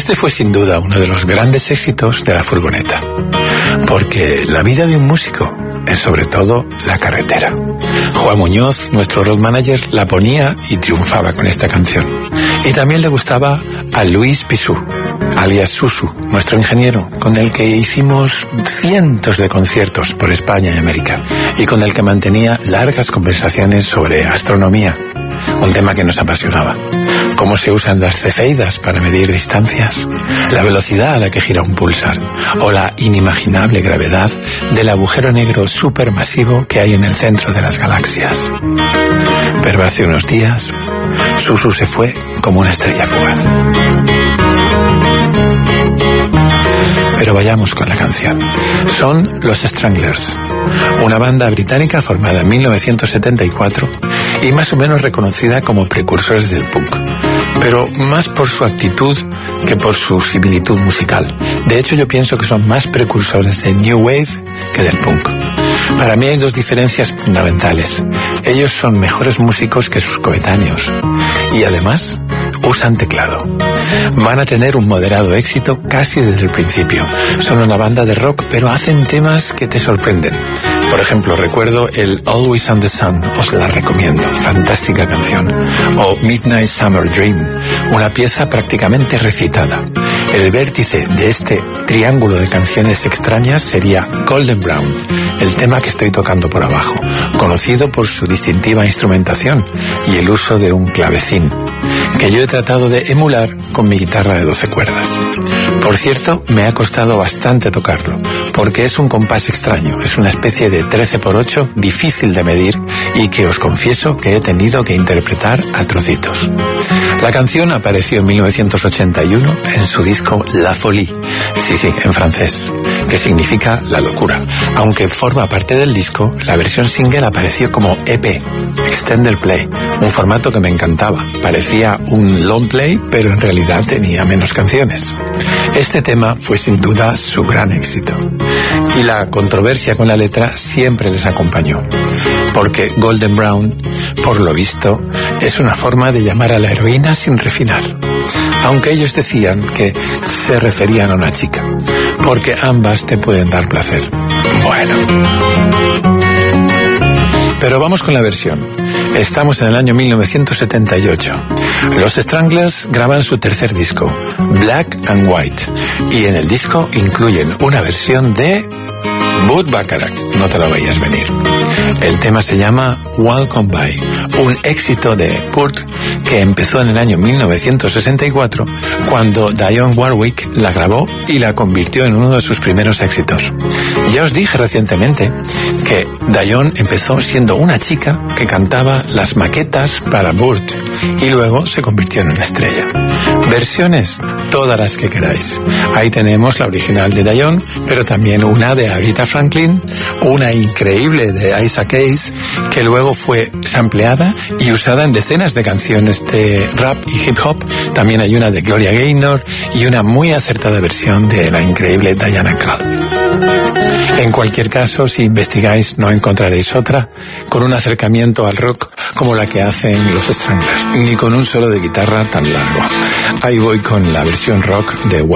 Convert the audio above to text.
Este fue sin duda uno de los grandes éxitos de La Furgoneta, porque la vida de un músico es sobre todo la carretera. Juan Muñoz, nuestro road manager, la ponía y triunfaba con esta canción. Y también le gustaba a Luis Pisú, alias Susu, nuestro ingeniero, con el que hicimos cientos de conciertos por España y América, y con el que mantenía largas conversaciones sobre astronomía, un tema que nos apasionaba. Cómo se usan las cefeidas para medir distancias, la velocidad a la que gira un púlsar, o la inimaginable gravedad del agujero negro supermasivo que hay en el centro de las galaxias. Pero hace unos días, Susu se fue como una estrella fugaz. Pero vayamos con la canción. Son los Stranglers, una banda británica formada en 1974 y más o menos reconocida como precursores del punk, pero más por su actitud que por su similitud musical. De hecho, yo pienso que son más precursores del New Wave que del punk. Para mí hay dos diferencias fundamentales. Ellos son mejores músicos que sus coetáneos y además usan teclado. Van a tener un moderado éxito casi desde el principio. Son una banda de rock, pero hacen temas que te sorprenden. Por ejemplo, recuerdo el Always on the Sun, os la recomiendo, fantástica canción. O Midnight Summer Dream, una pieza prácticamente recitada. El vértice de este triángulo de canciones extrañas sería Golden Brown, el tema que estoy tocando por abajo, conocido por su distintiva instrumentación y el uso de un clavecín, que yo he tratado de emular con mi guitarra de 12 cuerdas. Por cierto, me ha costado bastante tocarlo, porque es un compás extraño, es una especie de 13x8 difícil de medir y que os confieso que he tenido que interpretar a trocitos. La canción apareció en 1981 en su disco La Folie, sí, en francés, que significa la locura. Aunque forma parte del disco, la versión single apareció como EP, Extended Play, un formato que me encantaba. Parecía un long play, pero en realidad tenía menos canciones. Este tema fue sin duda su gran éxito. Y la controversia con la letra siempre les acompañó, porque Golden Brown, por lo visto, es una forma de llamar a la heroína sin refinar. Aunque ellos decían que se referían a una chica, porque ambas te pueden dar placer. Bueno. Pero vamos con la versión. Estamos en el año 1978. Los Stranglers graban su tercer disco, Black and White, y en el disco incluyen una versión de Burt Bacharach, no te lo veías venir. El tema se llama Welcome By, un éxito de Burt que empezó en el año 1964 cuando Dionne Warwick la grabó y la convirtió en uno de sus primeros éxitos. Ya os dije recientemente que Dionne empezó siendo una chica que cantaba las maquetas para Burt y luego se convirtió en una estrella. Versiones, todas las que queráis. Ahí tenemos la original de Dionne, pero también una de Aretha Franklin, una increíble de Isaac Hayes, que luego fue sampleada y usada en decenas de canciones de rap y hip hop. También hay una de Gloria Gaynor y una muy acertada versión de la increíble Diana Krall. En cualquier caso, si investigáis, no encontraréis otra con un acercamiento al rock como la que hacen los Stranglers, ni con un solo de guitarra tan largo. Ahí voy con la versión rock de